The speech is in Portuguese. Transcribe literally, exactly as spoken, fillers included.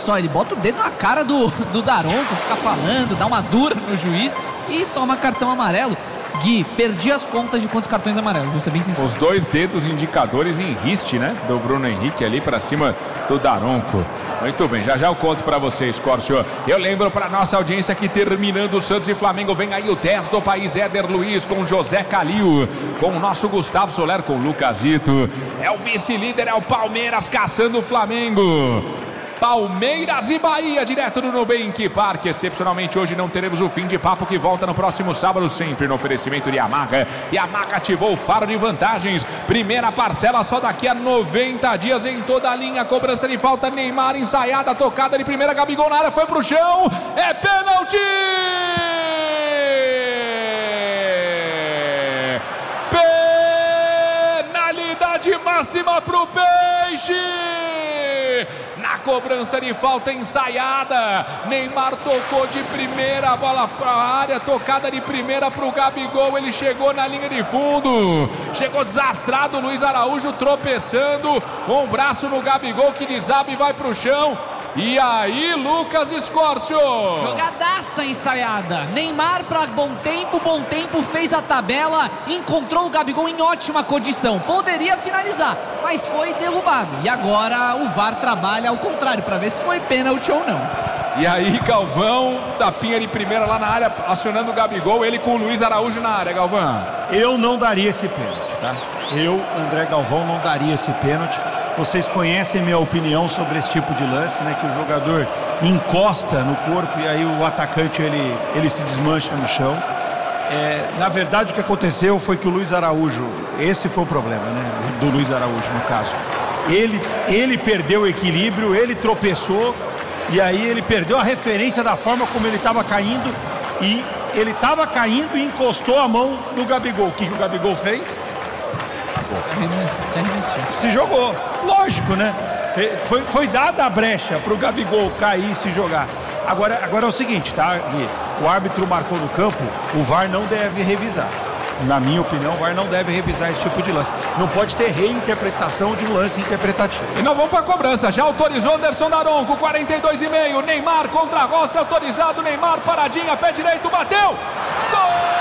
só, ele bota o dedo na cara do, do Daronco, fica falando, dá uma dura no juiz e toma cartão amarelo. Gui, perdi as contas de quantos cartões amarelos, vou ser bem sincero. Os dois dedos indicadores em riste, né? Do Bruno Henrique ali pra cima do Daronco. Muito bem, já já eu conto pra vocês, Córcio. Eu lembro pra nossa audiência que terminando Santos e Flamengo, vem aí o dez do país, Éder Luiz com José Calil, com o nosso Gustavo Soler, com o Lucasito. É o vice-líder, é o Palmeiras caçando o Flamengo. Palmeiras e Bahia, direto do Nubank Parque. Excepcionalmente hoje não teremos o fim de papo, que volta no próximo sábado, sempre no oferecimento de Yamaha. Yamaha ativou o faro de vantagens. Primeira parcela só daqui a noventa dias em toda a linha. Cobrança de falta, Neymar ensaiada, tocada de primeira, Gabigol na área, foi pro chão. É pênalti! Penalidade máxima pro Peixe! Na cobrança de falta ensaiada, Neymar tocou de primeira, a bola para a área, tocada de primeira para o Gabigol, ele chegou na linha de fundo, chegou desastrado, Luiz Araújo tropeçando, com o braço no Gabigol que desaba e vai para o chão. E aí, Lucas Escórcio? Jogadaça ensaiada. Neymar para bom tempo, bom tempo, fez a tabela, encontrou o Gabigol em ótima condição. Poderia finalizar, mas foi derrubado. E agora o V A R trabalha ao contrário, para ver se foi pênalti ou não. E aí, Galvão, tapinha de primeira lá na área, acionando o Gabigol, ele com o Luiz Araújo na área, Galvão. Eu não daria esse pênalti, tá? Eu, André Galvão, não daria esse pênalti. Vocês conhecem minha opinião sobre esse tipo de lance, né? Que o jogador encosta no corpo e aí o atacante ele, ele se desmancha no chão. É, na verdade, o que aconteceu foi que o Luiz Araújo, esse foi o problema, né? Do Luiz Araújo, no caso. Ele, ele perdeu o equilíbrio, ele tropeçou e aí ele perdeu a referência da forma como ele estava caindo e ele estava caindo e encostou a mão no Gabigol. O que, que o Gabigol fez? Se jogou, lógico, né? Foi, foi dada a brecha para o Gabigol cair e se jogar. Agora, agora é o seguinte, tá, Gui? O árbitro marcou no campo, o V A R não deve revisar. Na minha opinião, o V A R não deve revisar esse tipo de lance. Não pode ter reinterpretação de um lance interpretativo. E nós vamos para a cobrança. Já autorizou Anderson Daronco, quarenta e dois e meio. Neymar contra a Rossi, autorizado. Neymar paradinha, pé direito, bateu.